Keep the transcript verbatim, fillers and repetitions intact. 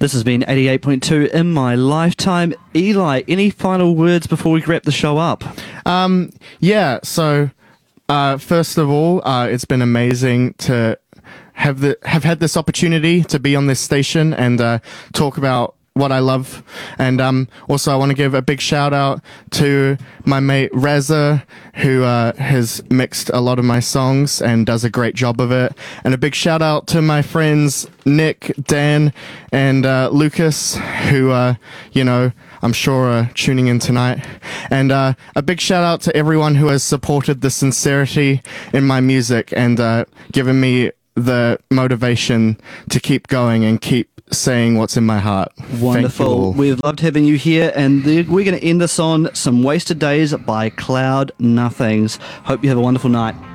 This has been eighty-eight point two In My Lifetime. Eli, any final words before we wrap the show up? Um, yeah, so uh, first of all, uh, it's been amazing to have the have had this opportunity to be on this station and uh, talk about what I love. And um, also I want to give a big shout out to my mate Reza, who uh, has mixed a lot of my songs and does a great job of it. And a big shout out to my friends Nick, Dan, and uh, Lucas, who, uh, you know, I'm sure are tuning in tonight. And uh, a big shout out to everyone who has supported the sincerity in my music and uh, given me the motivation to keep going and keep saying what's in my heart. Wonderful. We've loved having you here, and we're going to end this on Some Wasted Days by Cloud Nothings. Hope you have a wonderful night.